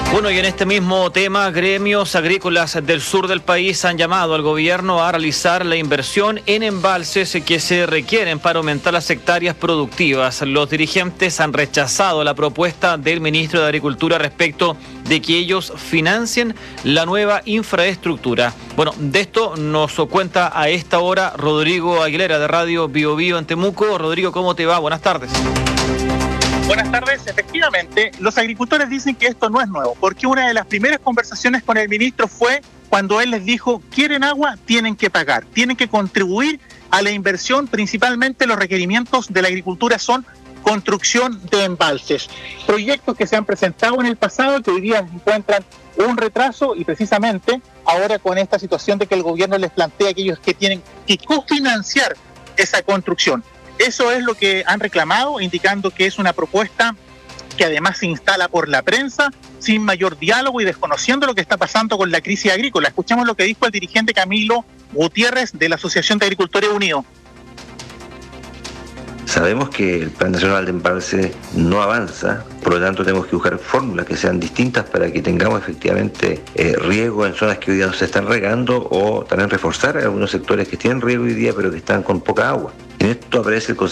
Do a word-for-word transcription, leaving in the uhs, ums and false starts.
Bueno, y en este mismo tema, gremios agrícolas del sur del país han llamado al gobierno a realizar la inversión en embalses que se requieren para aumentar las hectáreas productivas. Los dirigentes han rechazado la propuesta del ministro de Agricultura respecto de que ellos financien la nueva infraestructura. Bueno, de esto nos cuenta a esta hora Rodrigo Aguilera de Radio Bio Bio en Temuco. Rodrigo, ¿cómo te va? Buenas tardes. Buenas tardes. Efectivamente, los agricultores dicen que esto no es nuevo, porque una de las primeras conversaciones con el ministro fue cuando él les dijo, quieren agua, tienen que pagar, tienen que contribuir a la inversión. Principalmente los requerimientos de la agricultura son construcción de embalses, proyectos que se han presentado en el pasado que hoy día encuentran un retraso, y precisamente ahora con esta situación de que el gobierno les plantea a aquellos que tienen que cofinanciar esa construcción. Eso es lo que han reclamado, indicando que es una propuesta que además se instala por la prensa, sin mayor diálogo y desconociendo lo que está pasando con la crisis agrícola. Escuchemos lo que dijo el dirigente Camilo Gutiérrez de la Asociación de Agricultores Unidos. Sabemos que el Plan Nacional de Embalse no avanza, por lo tanto tenemos que buscar fórmulas que sean distintas para que tengamos efectivamente eh, riego en zonas que hoy día no se están regando, o también reforzar algunos sectores que tienen riego hoy día pero que están con poca agua. En esto aparece el